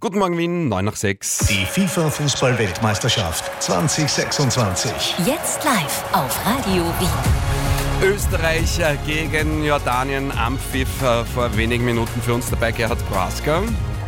Guten Morgen Wien, 9 nach 6. Die FIFA-Fußball-Weltmeisterschaft 2026. Jetzt live auf Radio Wien. Österreich gegen Jordanien am Pfiff vor wenigen Minuten für uns dabei Gerhard Prohaska.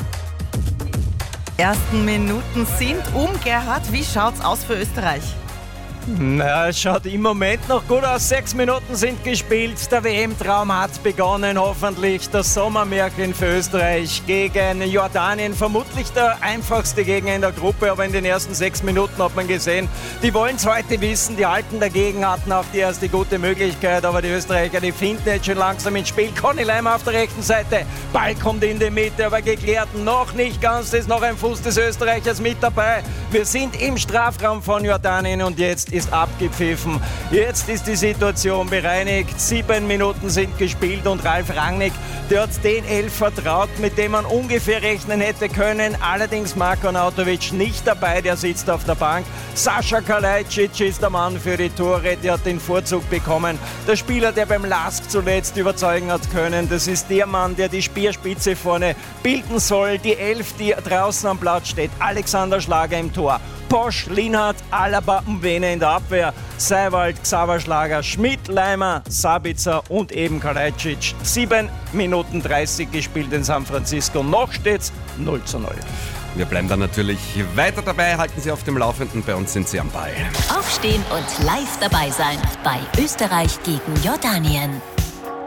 Ersten Minuten sind Gerhard, wie schaut's aus für Österreich? Na, es schaut im Moment noch gut aus. 6 Minuten sind gespielt. Der WM-Traum hat begonnen. Hoffentlich das Sommermärchen für Österreich gegen Jordanien. Vermutlich der einfachste Gegner in der Gruppe, aber in den ersten 6 Minuten hat man gesehen, die wollen es heute wissen. Die Alten dagegen hatten auch die erste gute Möglichkeit, aber die Österreicher, die finden jetzt schon langsam ins Spiel. Conny Leimer auf der rechten Seite. Ball kommt in die Mitte, aber geklärt noch nicht ganz. Es ist noch ein Fuß des Österreichers mit dabei. Wir sind im Strafraum von Jordanien und jetzt ist abgepfiffen. Jetzt ist die Situation bereinigt. 7 Minuten sind gespielt und Ralf Rangnick, der hat den Elf vertraut, mit dem man ungefähr rechnen hätte können. Allerdings Marko Arnautovic nicht dabei, der sitzt auf der Bank. Sascha Kalajdzic ist der Mann für die Tore, der hat den Vorzug bekommen. Der Spieler, der beim LASK zuletzt überzeugen hat können, das ist der Mann, der die Speerspitze vorne bilden soll. Die Elf, die draußen am Platz steht. Alexander Schlager im Tor. Posch, Lienhardt, Alaba, Mwene in der Abwehr, Seiwald, Xaver Schlager, Schmidt, Leimer, Sabitzer und eben Kalajdzic. 7 Minuten 30 gespielt in San Francisco. Noch steht's 0:0. Wir bleiben dann natürlich weiter dabei, halten Sie auf dem Laufenden, bei uns sind Sie am Ball. Aufstehen und live dabei sein bei Österreich gegen Jordanien.